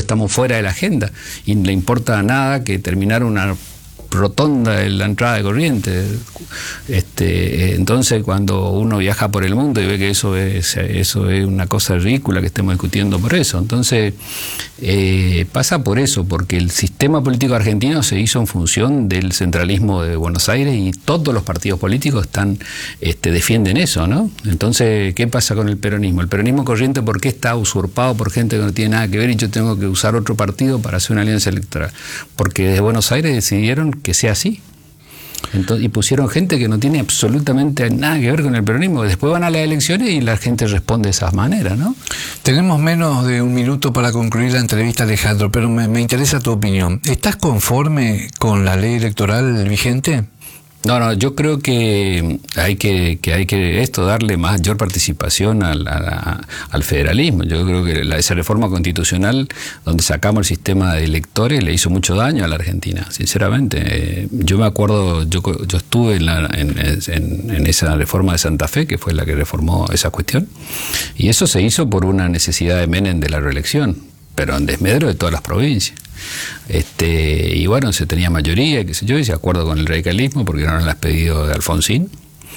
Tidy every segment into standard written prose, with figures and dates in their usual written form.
estamos fuera de la agenda y no le importa nada que terminar una rotonda en la entrada de Corrientes. Entonces, cuando uno viaja por el mundo y ve que eso es una cosa ridícula que estemos discutiendo por eso. Entonces, pasa por eso, porque el sistema político argentino se hizo en función del centralismo de Buenos Aires y todos los partidos políticos defienden eso, ¿no? Entonces, ¿qué pasa con el peronismo? El peronismo corriente, ¿por qué está usurpado por gente que no tiene nada que ver y yo tengo que usar otro partido para hacer una alianza electoral? Porque desde Buenos Aires decidieron que sea así. Entonces, y pusieron gente que no tiene absolutamente nada que ver con el peronismo. Después van a las elecciones y la gente responde de esas maneras, ¿no? Tenemos menos de un minuto para concluir la entrevista, Alejandro, pero me interesa tu opinión. ¿Estás conforme con la ley electoral vigente? No, yo creo que hay que darle mayor participación al federalismo. Yo creo que esa reforma constitucional donde sacamos el sistema de electores le hizo mucho daño a la Argentina, sinceramente. Yo me acuerdo, yo estuve en esa reforma de Santa Fe, que fue la que reformó esa cuestión, y eso se hizo por una necesidad de Menem de la reelección, pero en desmedro de todas las provincias. Y bueno, se tenía mayoría, qué sé yo, y se acuerdo con el radicalismo porque no las pedido de Alfonsín,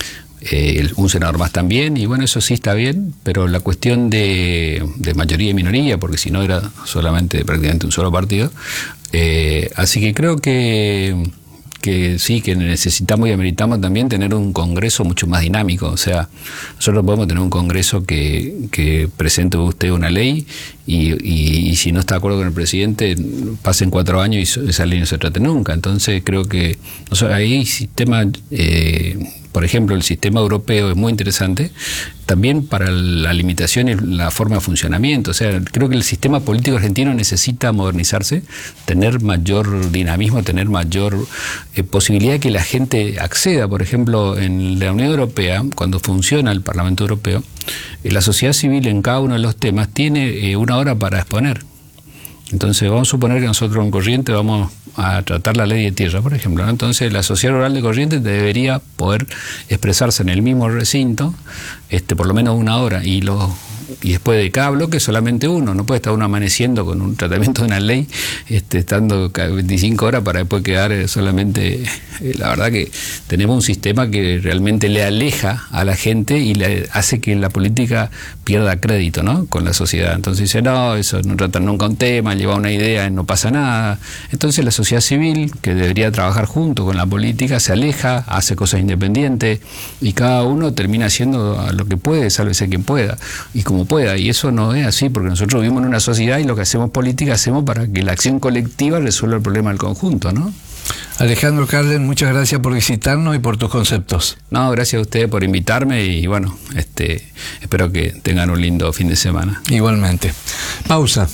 un senador más también, y bueno, eso sí está bien, pero la cuestión de mayoría y minoría, porque si no era solamente prácticamente un solo partido, así que creo que sí, que necesitamos y ameritamos también tener un Congreso mucho más dinámico. O sea, nosotros podemos tener un Congreso que presente usted una ley y si no está de acuerdo con el presidente, pasen 4 años y esa ley no se trate nunca. Entonces creo que hay sistemas, por ejemplo, el sistema europeo es muy interesante, también para la limitación y la forma de funcionamiento. O sea, creo que el sistema político argentino necesita modernizarse, tener mayor dinamismo, tener mayor posibilidad de que la gente acceda. Por ejemplo, en la Unión Europea, cuando funciona el Parlamento Europeo, la sociedad civil en cada uno de los temas tiene 1 hora para exponer. Entonces vamos a suponer que nosotros en Corrientes vamos a tratar la ley de tierra, por ejemplo, ¿no? Entonces la sociedad rural de Corrientes debería poder expresarse en el mismo recinto por lo menos 1 hora y después de cada bloque solamente uno. No puede estar uno amaneciendo con un tratamiento de una ley estando 25 horas para después quedar solamente. La verdad que tenemos un sistema que realmente le aleja a la gente y le hace que la política pierda crédito, ¿no?, con la sociedad. Entonces dice, no, eso no tratan nunca un tema, lleva una idea y no pasa nada. Entonces la sociedad civil, que debería trabajar junto con la política, se aleja, hace cosas independientes y cada uno termina haciendo lo que puede, sálvese quien pueda y como pueda. Y eso no es así, porque nosotros vivimos en una sociedad y lo que hacemos política hacemos para que la acción colectiva resuelva el problema del conjunto, ¿no? Alejandro Carlen, muchas gracias por visitarnos y por tus conceptos. No, gracias a ustedes por invitarme y bueno, espero que tengan un lindo fin de semana. Igualmente. Pausa.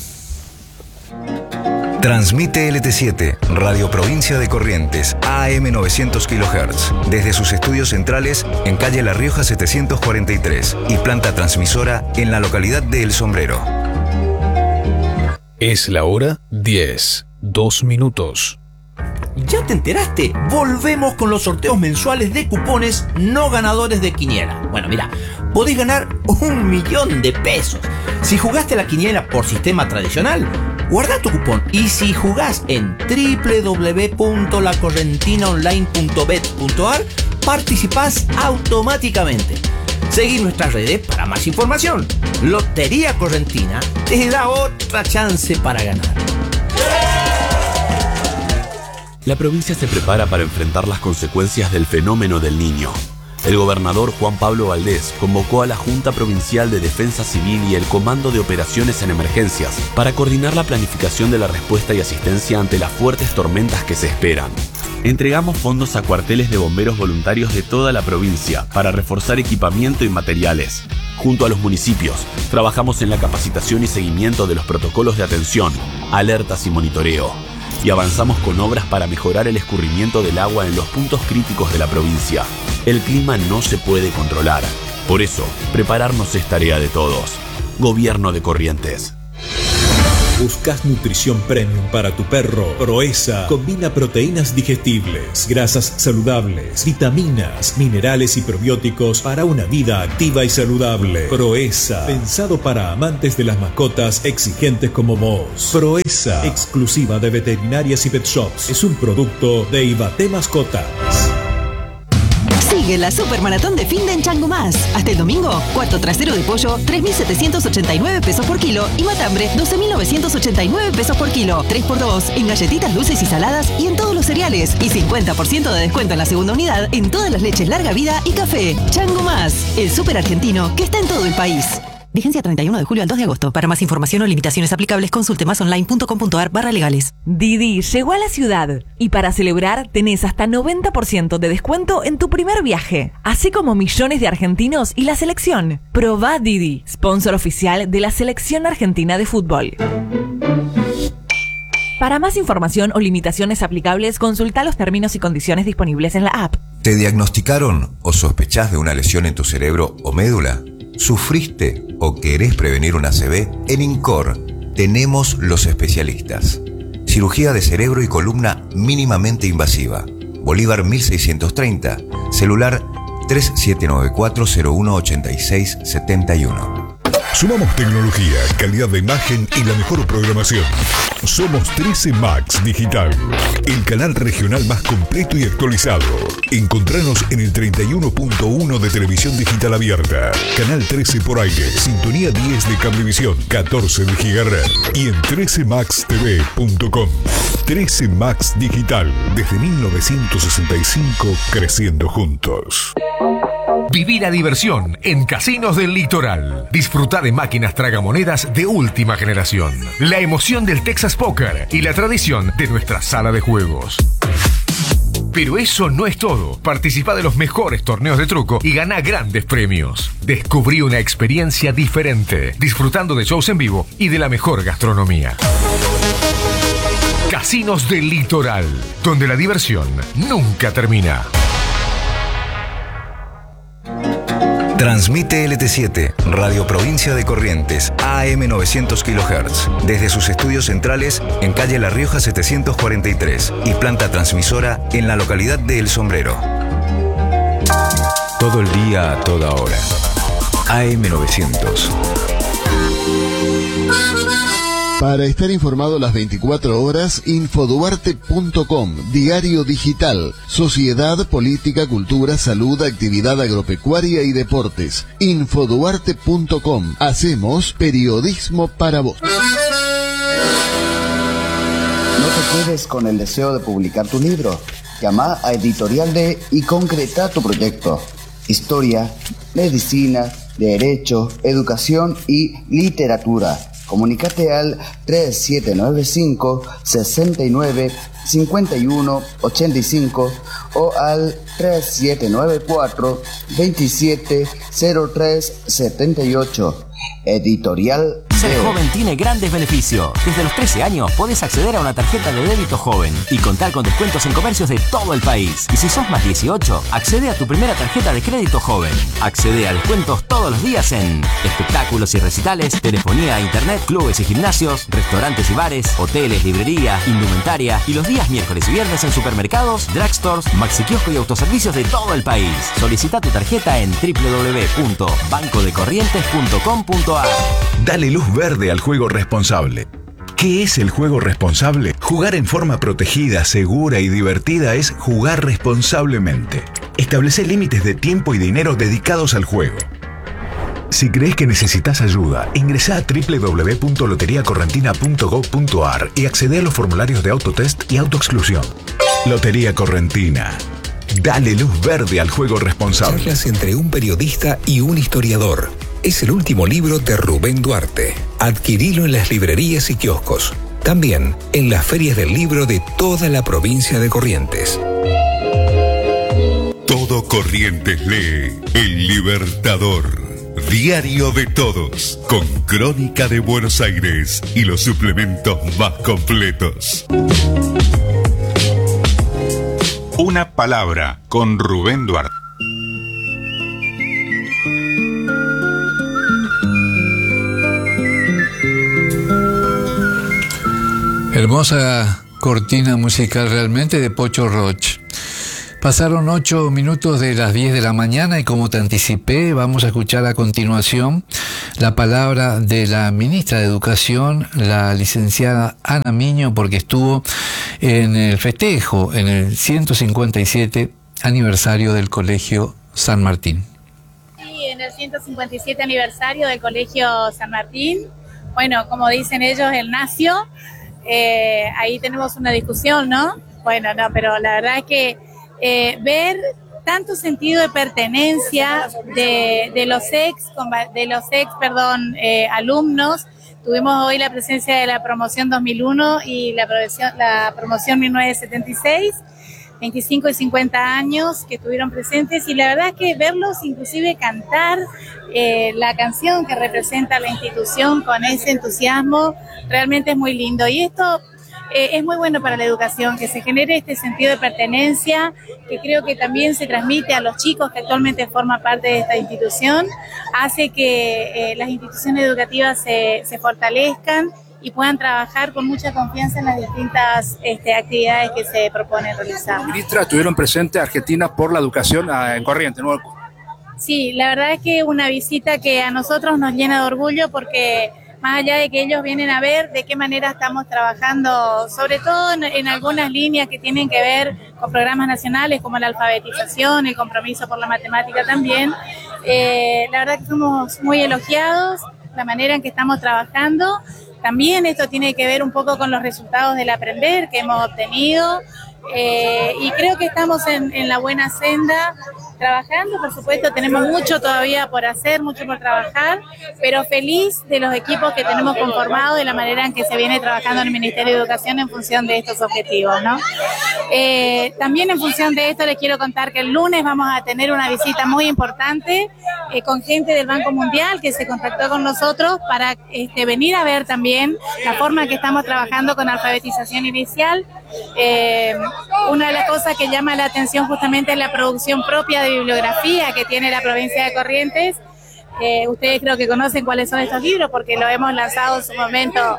Transmite LT7, Radio Provincia de Corrientes, AM 900 kHz, desde sus estudios centrales en calle La Rioja 743 y planta transmisora en la localidad de El Sombrero. Es la hora 10, 2 minutos. ¿Ya te enteraste? Volvemos con los sorteos mensuales de cupones no ganadores de quiniela. Bueno, mira, podés ganar 1 millón de pesos. Si jugaste la quiniela por sistema tradicional, guarda tu cupón. Y si jugás en www.lacorrentinaonline.bet.ar, participás automáticamente. Seguí nuestras redes para más información. Lotería Correntina te da otra chance para ganar. La provincia se prepara para enfrentar las consecuencias del fenómeno del Niño. El gobernador Juan Pablo Valdés convocó a la Junta Provincial de Defensa Civil y el Comando de Operaciones en Emergencias para coordinar la planificación de la respuesta y asistencia ante las fuertes tormentas que se esperan. Entregamos fondos a cuarteles de bomberos voluntarios de toda la provincia para reforzar equipamiento y materiales. Junto a los municipios, trabajamos en la capacitación y seguimiento de los protocolos de atención, alertas y monitoreo. Y avanzamos con obras para mejorar el escurrimiento del agua en los puntos críticos de la provincia. El clima no se puede controlar. Por eso, prepararnos es tarea de todos. Gobierno de Corrientes. ¿Buscas nutrición premium para tu perro? Proesa combina proteínas digestibles, grasas saludables, vitaminas, minerales y probióticos para una vida activa y saludable. Proesa, pensado para amantes de las mascotas exigentes como vos. Proesa, exclusiva de veterinarias y pet shops. Es un producto de Ibate Mascotas. Sigue la Supermaratón de Finde en Chango Más. Hasta el domingo, cuarto trasero de pollo, 3.789 pesos por kilo y matambre, 12.989 pesos por kilo. 3x2 en galletitas dulces y saladas y en todos los cereales. Y 50% de descuento en la segunda unidad en todas las leches larga vida y café. Chango Más, el súper argentino que está en todo el país. Vigencia 31 de julio al 2 de agosto. Para más información o limitaciones aplicables, consulte masonline.com.ar/legales. Didi llegó a la ciudad y para celebrar tenés hasta 90% de descuento en tu primer viaje, así como millones de argentinos y la selección. Probá Didi, sponsor oficial de la Selección Argentina de Fútbol. Para más información o limitaciones aplicables, consulta los términos y condiciones disponibles en la app. ¿Te diagnosticaron o sospechás de una lesión en tu cerebro o médula? ¿Sufriste o querés prevenir una ACV? En INCOR tenemos los especialistas. Cirugía de cerebro y columna mínimamente invasiva. Bolívar 1630. Celular 3794-018671. Sumamos tecnología, calidad de imagen y la mejor programación. Somos 13 Max Digital, el canal regional más completo y actualizado. Encontranos en el 31.1 de televisión digital abierta, canal 13 por aire, sintonía 10 de cablevisión, 14 de gigahertz y en 13maxtv.com. 13 Max Digital, desde 1965, creciendo juntos. Viví la diversión en Casinos del Litoral. Disfruta de máquinas tragamonedas de última generación, la emoción del Texas Poker y la tradición de nuestra sala de juegos. Pero eso no es todo. Participa de los mejores torneos de truco y gana grandes premios. Descubrí una experiencia diferente, disfrutando de shows en vivo y de la mejor gastronomía. Casinos del Litoral, donde la diversión nunca termina. Transmite LT7, Radio Provincia de Corrientes, AM 900 kHz, desde sus estudios centrales en calle La Rioja 743 y planta transmisora en la localidad de El Sombrero. Todo el día a toda hora. AM 900. Para estar informado las 24 horas, infoduarte.com, diario digital, sociedad, política, cultura, salud, actividad agropecuaria y deportes. Infoduarte.com, hacemos periodismo para vos. No te quedes con el deseo de publicar tu libro. Llama a Editorial D y concreta tu proyecto. Historia, medicina, derecho, educación y literatura. Comunícate al 3795-69-51-85 o al 3794-270378. Editorial Ser joven tiene grandes beneficios. Desde los 13 años podés acceder a una tarjeta de débito joven y contar con descuentos en comercios de todo el país. Y si sos más 18, accede a tu primera tarjeta de crédito joven. Accede a descuentos todos los días en espectáculos y recitales, telefonía e internet, clubes y gimnasios, restaurantes y bares, hoteles, librería, indumentaria y los días miércoles y viernes en supermercados, drugstores, maxiquiosco y autoservicios de todo el país. Solicita tu tarjeta en www.bancodecorrientes.com.ar. Dale luz verde al juego responsable. ¿Qué es el juego responsable? Jugar en forma protegida, segura y divertida es jugar responsablemente. Establece límites de tiempo y dinero dedicados al juego. Si crees que necesitas ayuda, ingresá a www.loteriacorrentina.gov.ar y accede a los formularios de autotest y autoexclusión. Lotería Correntina. Dale luz verde al juego responsable. Charlas entre un periodista y un historiador. Es el último libro de Rubén Duarte. Adquirilo en las librerías y kioscos. También en las ferias del libro de toda la provincia de Corrientes. Todo Corrientes lee El Libertador. Diario de todos, con crónica de Buenos Aires y los suplementos más completos. Una palabra con Rubén Duarte. Hermosa cortina musical realmente de Pocho Roch. Pasaron 8 minutos de las 10 de la mañana y como te anticipé, vamos a escuchar a continuación la palabra de la ministra de Educación, la licenciada Ana Miño, porque estuvo en el festejo, en el 157 aniversario del Colegio San Martín. Sí, en el 157 aniversario del Colegio San Martín, bueno, como dicen ellos, el nació, ahí tenemos una discusión, ¿no? Bueno, no, pero la verdad es que ver tanto sentido de pertenencia de los ex alumnos. Tuvimos hoy la presencia de la promoción 2001 y la promoción 1976, 25 y 50 años que estuvieron presentes, y la verdad es que verlos inclusive cantar la canción que representa la institución con ese entusiasmo realmente es muy lindo. Y esto es muy bueno para la educación, que se genere este sentido de pertenencia, que creo que también se transmite a los chicos que actualmente forman parte de esta institución, hace que las instituciones educativas se fortalezcan y puedan trabajar con mucha confianza en las distintas actividades que se proponen realizar. Ministra, estuvieron presentes Argentina por la Educación en Corrientes, ¿no? Sí, la verdad es que una visita que a nosotros nos llena de orgullo, porque más allá de que ellos vienen a ver de qué manera estamos trabajando, sobre todo en algunas líneas que tienen que ver con programas nacionales como la alfabetización, el compromiso por la matemática también, la verdad que somos muy elogiados la manera en que estamos trabajando. También esto tiene que ver un poco con los resultados del aprender que hemos obtenido, y creo que estamos en la buena senda trabajando. Por supuesto tenemos mucho todavía por hacer, mucho por trabajar, pero feliz de los equipos que tenemos conformados, de la manera en que se viene trabajando en el Ministerio de Educación en función de estos objetivos, ¿no? También en función de esto les quiero contar que el lunes vamos a tener una visita muy importante con gente del Banco Mundial que se contactó con nosotros para venir a ver también la forma en que estamos trabajando con alfabetización inicial. Una de las cosas que llama la atención justamente es la producción propia de bibliografía que tiene la provincia de Corrientes. Ustedes creo que conocen cuáles son estos libros porque lo hemos lanzado en su momento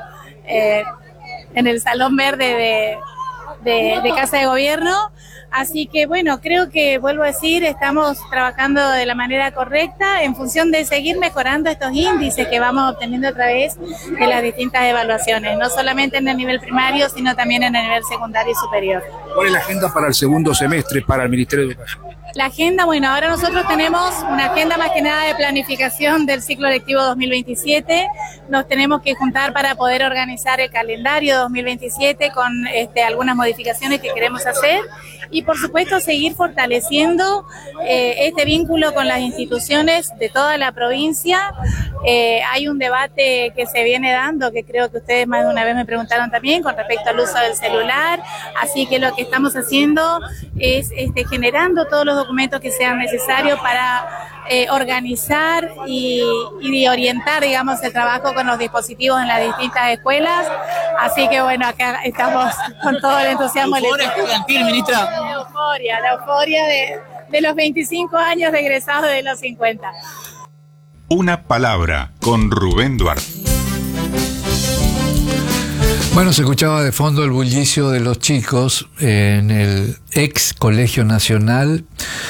en el Salón Verde de Casa de Gobierno. Así que bueno, creo que, vuelvo a decir, estamos trabajando de la manera correcta en función de seguir mejorando estos índices que vamos obteniendo a través de las distintas evaluaciones, no solamente en el nivel primario, sino también en el nivel secundario y superior. ¿Cuál es la agenda para el segundo semestre para el Ministerio de Educación? La agenda, bueno, ahora nosotros tenemos una agenda más que nada de planificación del ciclo lectivo 2027. Nos tenemos que juntar para poder organizar el calendario 2027 con algunas modificaciones que queremos hacer. Y por supuesto seguir fortaleciendo este vínculo con las instituciones de toda la provincia. Hay un debate que se viene dando, que creo que ustedes más de una vez me preguntaron también, con respecto al uso del celular. Así que lo que estamos haciendo es generando todos los documentos que sean necesarios para organizar y orientar, digamos, el trabajo con los dispositivos en las distintas escuelas. Así que bueno, acá estamos con todo el entusiasmo. Euforia estudiantil, ministra. La euforia de los 25 años de egresados de los 50. Una palabra con Rubén Duarte. Bueno, se escuchaba de fondo el bullicio de los chicos en el ex Colegio Nacional,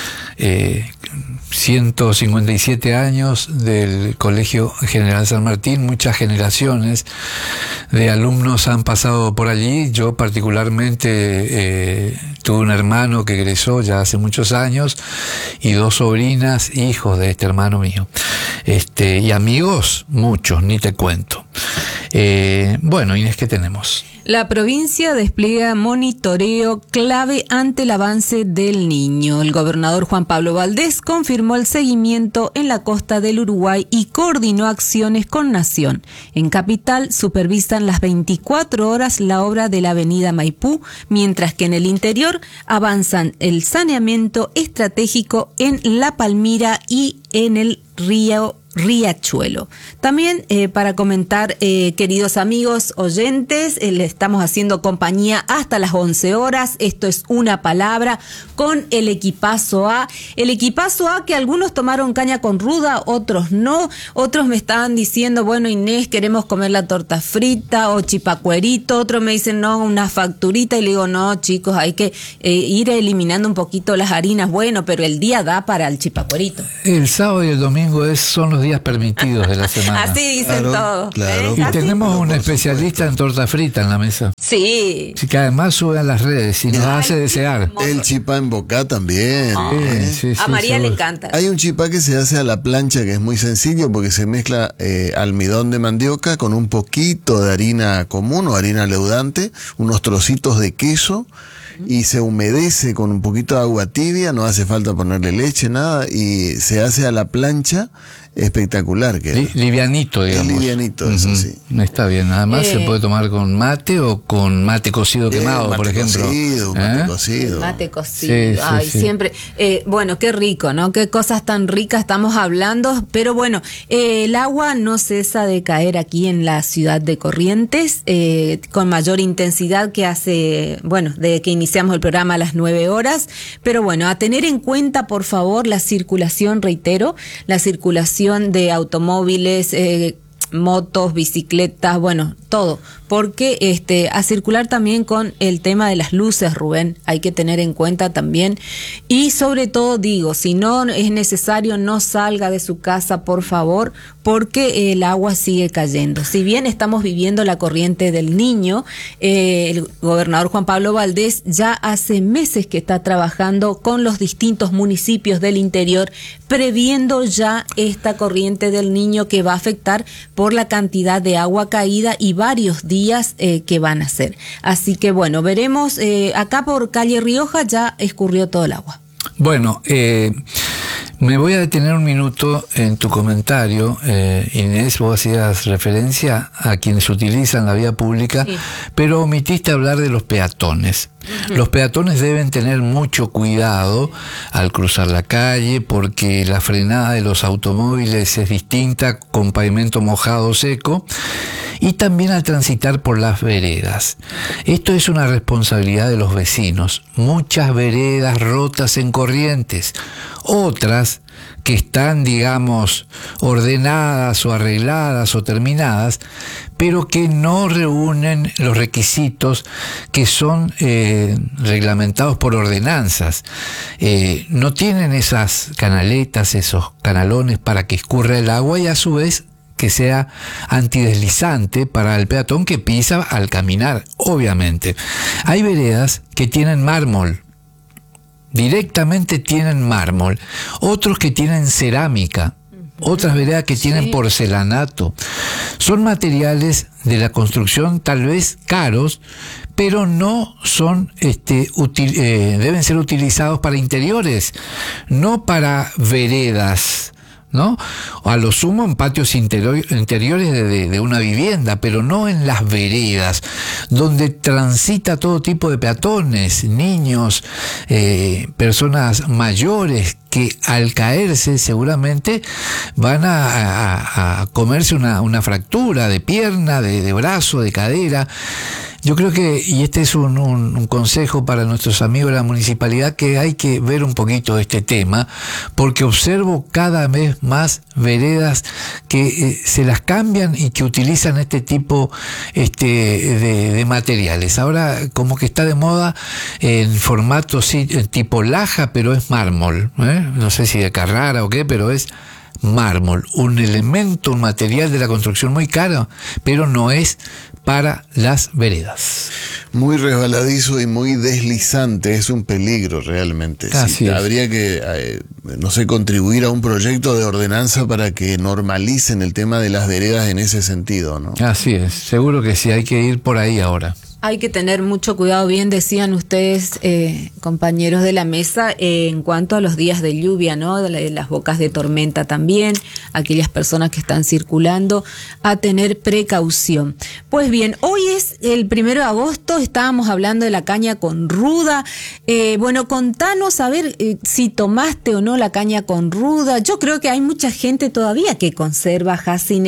157 años del Colegio General San Martín. Muchas generaciones de alumnos han pasado por allí. Yo particularmente tuve un hermano que egresó ya hace muchos años y 2 sobrinas, hijos de este hermano mío. Y amigos, muchos, ni te cuento. Bueno, Inés, ¿qué tenemos? La provincia despliega monitoreo clave ante el avance del Niño. El gobernador Juan Pablo Valdés confirmó el seguimiento en la costa del Uruguay y coordinó acciones con Nación. En Capital supervisan las 24 horas la obra de la avenida Maipú, mientras que en el interior avanzan el saneamiento estratégico en La Palmira y en el río Riachuelo. También para comentar, queridos amigos oyentes, le estamos haciendo compañía hasta las 11 horas. Esto es Una Palabra con el equipazo A. El equipazo A que algunos tomaron caña con ruda, otros no. Otros me estaban diciendo, bueno, Inés, queremos comer la torta frita o chipacuerito. Otros me dicen, no, una facturita. Y le digo, no, chicos, hay que ir eliminando un poquito las harinas. Bueno, pero el día da para el chipacuerito. El sábado y el domingo son los días permitidos de la semana. Así dicen todos. Claro. Y tenemos un especialista en torta frita en la mesa. Sí. Sí, que además sube a las redes y nos hace desear. El chipá en boca también. A María le encanta. Hay un chipá que se hace a la plancha que es muy sencillo porque se mezcla almidón de mandioca con un poquito de harina común o harina leudante, unos trocitos de queso y se humedece con un poquito de agua tibia, no hace falta ponerle leche, nada, y se hace a la plancha. Espectacular que livianito, digamos. Livianito, eso sí. Está bien, además se puede tomar con mate o con mate cocido quemado, mate por ejemplo. Mate cocido. Mate cocido. Ay, siempre. Bueno, qué rico, ¿no? Qué cosas tan ricas estamos hablando. Pero bueno, el agua no cesa de caer aquí en la ciudad de Corrientes, con mayor intensidad que hace, bueno, desde que iniciamos el programa a las 9 horas. Pero bueno, a tener en cuenta, por favor, la circulación, reitero, la circulación de automóviles, motos, bicicletas, bueno, todo, porque a circular también con el tema de las luces, Rubén, hay que tener en cuenta también, y sobre todo digo, si no es necesario, no salga de su casa, por favor, porque el agua sigue cayendo. Si bien estamos viviendo la corriente del Niño, el gobernador Juan Pablo Valdés ya hace meses que está trabajando con los distintos municipios del interior, previendo ya esta corriente del Niño que va a afectar por la cantidad de agua caída y varios días que van a ser. Así que bueno, veremos, acá por calle Rioja ya escurrió todo el agua. Bueno, me voy a detener un minuto en tu comentario, Inés, vos hacías referencia a quienes utilizan la vía pública, sí, pero omitiste hablar de los peatones. Los peatones deben tener mucho cuidado al cruzar la calle porque la frenada de los automóviles es distinta con pavimento mojado o seco, y también al transitar por las veredas. Esto es una responsabilidad de los vecinos. Muchas veredas rotas en Corrientes, otras que están, digamos, ordenadas o arregladas o terminadas, pero que no reúnen los requisitos que son reglamentados por ordenanzas. No tienen esas canaletas, esos canalones para que escurra el agua y a su vez que sea antideslizante para el peatón que pisa al caminar, obviamente. Hay veredas que tienen mármol, directamente tienen mármol, otros que tienen cerámica, otras veredas que tienen porcelanato. Son materiales de la construcción tal vez caros, pero no son deben ser utilizados para interiores, no para veredas, ¿no? A lo sumo en patios interiores de una vivienda, pero no en las veredas, donde transita todo tipo de peatones, niños, personas mayores, que al caerse seguramente van a comerse una fractura de pierna, de brazo, de cadera. Yo creo que, y este es un consejo para nuestros amigos de la municipalidad, que hay que ver un poquito este tema, porque observo cada vez más veredas que se las cambian y que utilizan este tipo de materiales. Ahora como que está de moda en formato tipo laja, pero es mármol, no sé si de Carrara o qué, pero es mármol, un elemento, un material de la construcción muy caro, pero no es para las veredas. Muy resbaladizo y muy deslizante, es un peligro realmente. Sí, habría que, no sé, contribuir a un proyecto de ordenanza para que normalicen el tema de las veredas en ese sentido, ¿no? Así es, seguro que sí, hay que ir por ahí ahora. Hay que tener mucho cuidado, bien decían ustedes, compañeros de la mesa, en cuanto a los días de lluvia, ¿no? Las bocas de tormenta también, aquellas personas que están circulando, a tener precaución. Pues bien, hoy es el 1 de agosto, estábamos hablando de la caña con ruda. Bueno, contanos a ver si tomaste o no la caña con ruda. Yo creo que hay mucha gente todavía que conserva, Jacín,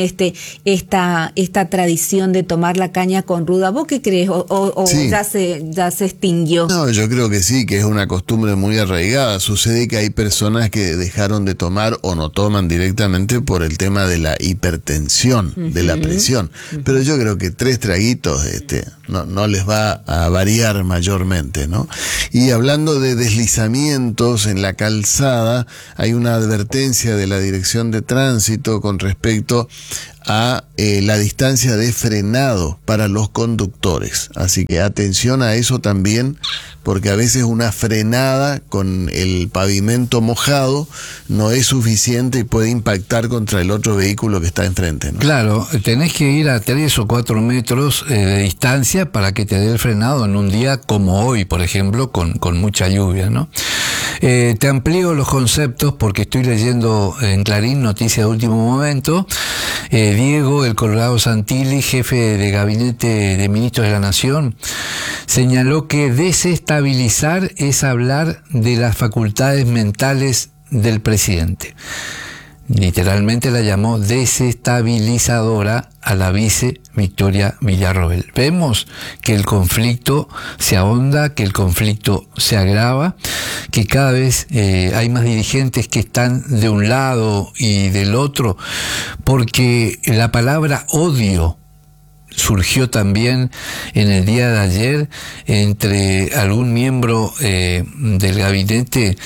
esta tradición de tomar la caña con ruda. ¿Vos qué crees? ¿O sí, ya se extinguió? No, yo creo que sí, que es una costumbre muy arraigada. Sucede que hay personas que dejaron de tomar o no toman directamente por el tema de la hipertensión, de la presión. Pero yo creo que 3 traguitos no les va a variar mayormente, ¿no? Y hablando de deslizamientos en la calzada, hay una advertencia de la Dirección de Tránsito con respecto a la distancia de frenado para los conductores. Así que atención a eso también, porque a veces una frenada con el pavimento mojado no es suficiente y puede impactar contra el otro vehículo que está enfrente, ¿no? Claro, tenés que ir a 3 o 4 metros de distancia para que te dé el frenado en un día como hoy, por ejemplo, con mucha lluvia, ¿no? Te amplío los conceptos porque estoy leyendo en Clarín, noticia de último momento. Diego, el Colorado Santilli, jefe de gabinete de ministros de la Nación, señaló que desestabilizar es hablar de las facultades mentales del presidente. Literalmente la llamó desestabilizadora a la vice Victoria Villarroel. Vemos que el conflicto se ahonda, que el conflicto se agrava, que cada vez hay más dirigentes que están de un lado y del otro, porque la palabra odio surgió también en el día de ayer entre algún miembro del gabinete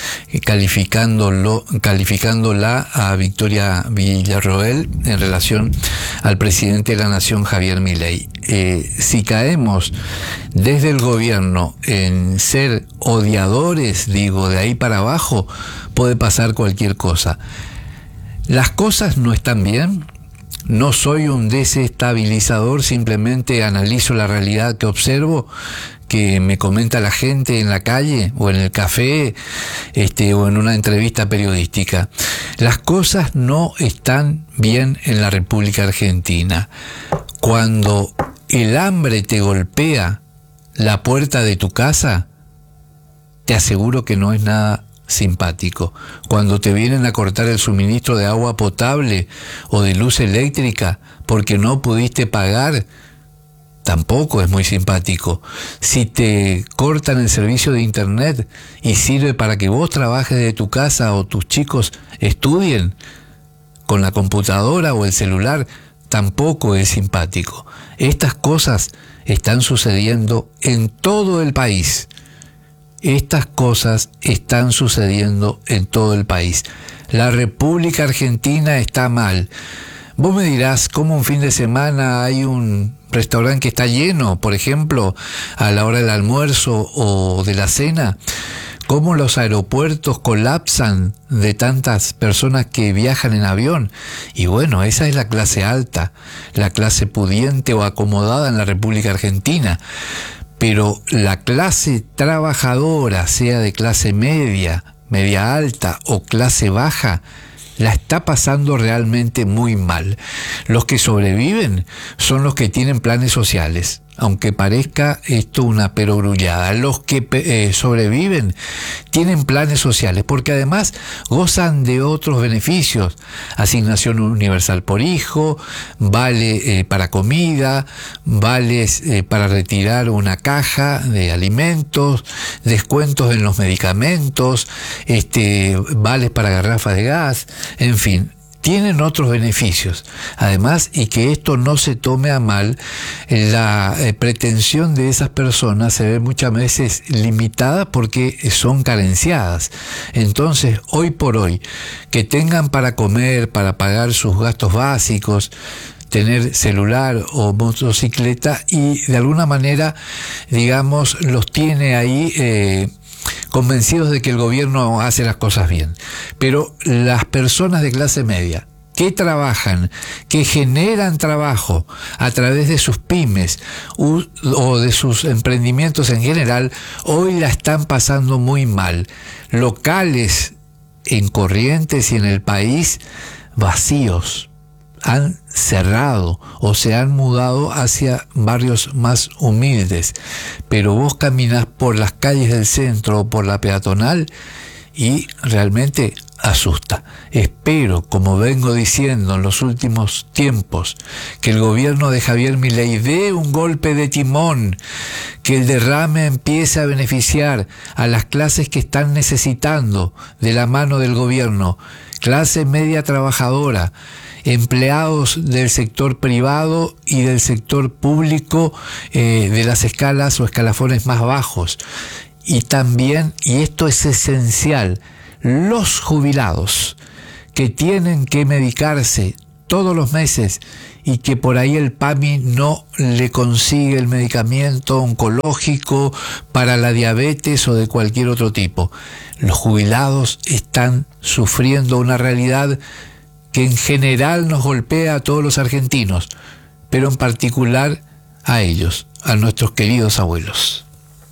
calificándola a Victoria Villarroel en relación al presidente de la Nación, Javier Milei. Si caemos desde el gobierno en ser odiadores, digo, de ahí para abajo, puede pasar cualquier cosa. Las cosas no están bien. No soy un desestabilizador, simplemente analizo la realidad que observo, que me comenta la gente en la calle o en el café, o en una entrevista periodística. Las cosas no están bien en la República Argentina. Cuando el hambre te golpea la puerta de tu casa, te aseguro que no es nada simpático. Cuando te vienen a cortar el suministro de agua potable o de luz eléctrica porque no pudiste pagar, tampoco es muy simpático. Si te cortan el servicio de internet y sirve para que vos trabajes de tu casa o tus chicos estudien con la computadora o el celular, tampoco es simpático. Estas cosas están sucediendo en todo el país. Estas cosas están sucediendo en todo el país. La República Argentina está mal. Vos me dirás, ¿cómo un fin de semana hay un restaurante que está lleno, por ejemplo, a la hora del almuerzo o de la cena? ¿Cómo los aeropuertos colapsan de tantas personas que viajan en avión? Y bueno, esa es la clase alta, la clase pudiente o acomodada en la República Argentina. Pero la clase trabajadora, sea de clase media, media alta o clase baja, la está pasando realmente muy mal. Los que sobreviven son los que tienen planes sociales, aunque parezca esto una perogrullada. Los que sobreviven tienen planes sociales, porque además gozan de otros beneficios: asignación universal por hijo, vale para comida, vales para retirar una caja de alimentos, descuentos en los medicamentos, vales para garrafa de gas, en fin. Tienen otros beneficios. Además, y que esto no se tome a mal, la pretensión de esas personas se ve muchas veces limitada porque son carenciadas. Entonces, hoy por hoy, que tengan para comer, para pagar sus gastos básicos, tener celular o motocicleta, y de alguna manera, digamos, los tiene ahí convencidos de que el gobierno hace las cosas bien. Pero las personas de clase media, que trabajan, que generan trabajo a través de sus pymes o de sus emprendimientos en general, hoy la están pasando muy mal. Locales en Corrientes y en el país vacíos, han cerrado o se han mudado hacia barrios más humildes, pero vos caminás por las calles del centro o por la peatonal y realmente asusta. Espero, como vengo diciendo en los últimos tiempos, que el gobierno de Javier Milei dé un golpe de timón, que el derrame empiece a beneficiar a las clases que están necesitando de la mano del gobierno, clase media trabajadora, empleados del sector privado y del sector público, de las escalas o escalafones más bajos. Y también, y esto es esencial, los jubilados que tienen que medicarse todos los meses y que por ahí el PAMI no le consigue el medicamento oncológico para la diabetes o de cualquier otro tipo. Los jubilados están sufriendo una realidad que en general nos golpea a todos los argentinos, pero en particular a ellos, a nuestros queridos abuelos.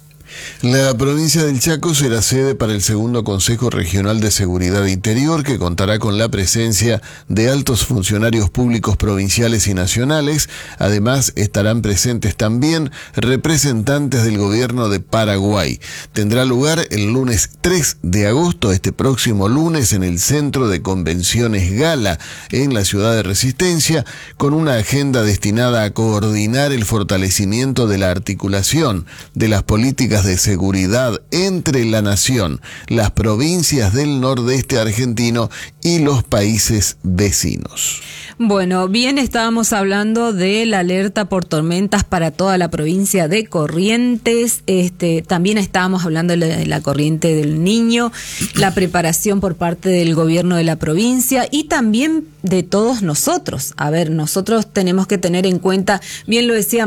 La provincia del Chaco será sede para el segundo Consejo Regional de Seguridad Interior, que contará con la presencia de altos funcionarios públicos provinciales y nacionales. Además, estarán presentes también representantes del gobierno de Paraguay. Tendrá lugar el lunes 3 de agosto, este próximo lunes, en el Centro de Convenciones Gala, en la ciudad de Resistencia, con una agenda destinada a coordinar el fortalecimiento de la articulación de las políticas de seguridad entre la nación, las provincias del nordeste argentino y los países vecinos. Bueno, bien, estábamos hablando de la alerta por tormentas para toda la provincia de Corrientes. También estábamos hablando de la corriente del Niño, la preparación por parte del gobierno de la provincia y también de todos nosotros. A ver, nosotros tenemos que tener en cuenta, bien lo decía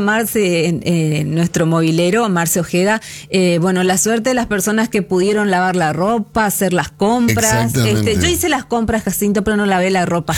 Marce, nuestro movilero, Marce Ojeda, bueno, la suerte de las personas que pudieron lavar la ropa, hacer las compras. Yo hice las compras, Jacinto, pero no lavé la ropa.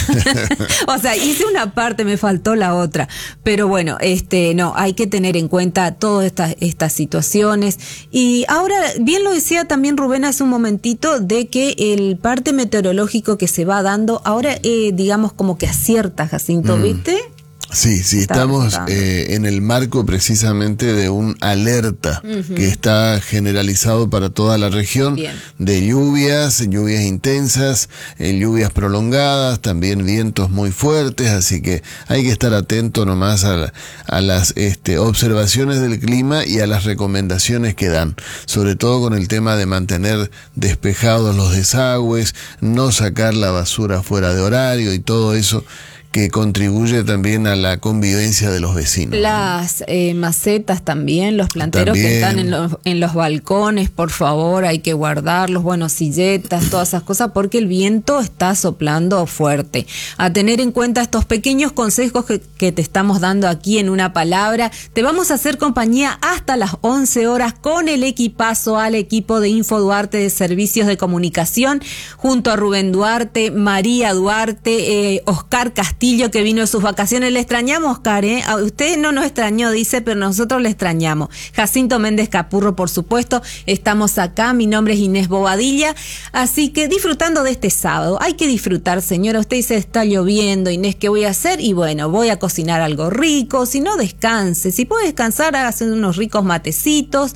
O sea, hice una parte, me faltó la otra. Pero bueno, no, hay que tener en cuenta todas estas situaciones. Y ahora, bien lo decía también Rubén hace un momentito, de que el parte meteorológico que se va dando, ahora digamos como que acierta, Jacinto, ¿viste? Sí, estamos en el marco precisamente de un alerta que está generalizado para toda la región. Bien. De lluvias intensas, lluvias prolongadas, también vientos muy fuertes, así que hay que estar atento nomás a las observaciones del clima y a las recomendaciones que dan, sobre todo con el tema de mantener despejados los desagües, no sacar la basura fuera de horario y todo eso, que contribuye también a la convivencia de los vecinos. Las macetas también, los planteros que están en los balcones, por favor, hay que guardarlos, bueno, silletas, todas esas cosas, porque el viento está soplando fuerte. A tener en cuenta estos pequeños consejos que te estamos dando aquí en una palabra. Te vamos a hacer compañía hasta las 11 horas con el equipazo, al equipo de Info Duarte de Servicios de Comunicación, junto a Rubén Duarte, María Duarte, Oscar Castillo, que vino de sus vacaciones. Le extrañamos, Oscar, A usted no nos extrañó, dice, pero nosotros le extrañamos. Jacinto Méndez Capurro, por supuesto, estamos acá. Mi nombre es Inés Bobadilla, así que disfrutando de este sábado. Hay que disfrutar, señora. Usted dice, está lloviendo, Inés, ¿qué voy a hacer? Y bueno, voy a cocinar algo rico. Si no, descanse. Si puede descansar, hágase unos ricos matecitos,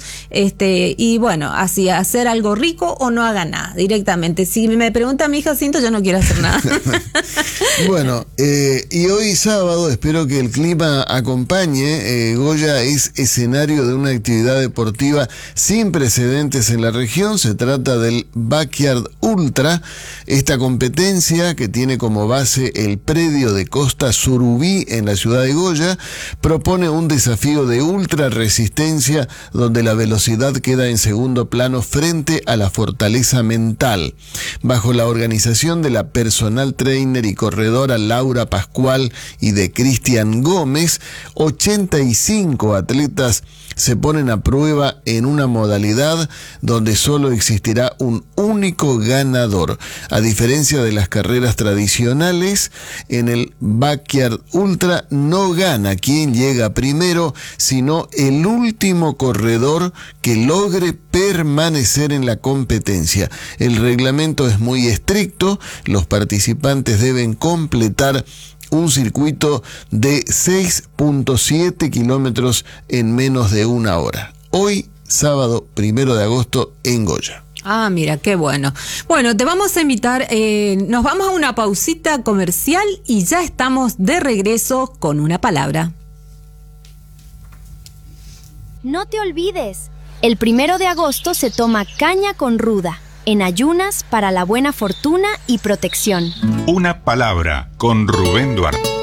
y bueno, así, hacer algo rico o no haga nada directamente. Si me pregunta mi hija, Jacinto, yo no quiero hacer nada. Bueno, y hoy sábado, espero que el clima acompañe. Goya es escenario de una actividad deportiva sin precedentes en la región. Se trata del Backyard Ultra. Esta competencia, que tiene como base el predio de Costa Surubí en la ciudad de Goya, propone un desafío de ultra resistencia donde la velocidad queda en segundo plano frente a la fortaleza mental. Bajo la organización de la personal trainer y corredora Laura Pascual y de Cristian Gómez, 85 atletas se ponen a prueba en una modalidad donde solo existirá un único ganador. A diferencia de las carreras tradicionales, en el Backyard Ultra no gana quien llega primero, sino el último corredor que logre permanecer en la competencia. El reglamento es muy estricto, los participantes deben completar un circuito de 6.7 kilómetros en menos de una hora. Hoy, sábado 1 de agosto, en Goya. Ah, mira, qué bueno. Bueno, te vamos a invitar, nos vamos a una pausita comercial y ya estamos de regreso con una palabra. No te olvides, el 1 de agosto se toma caña con ruda, en ayunas para la buena fortuna y protección. Una palabra con Rubén Duarte.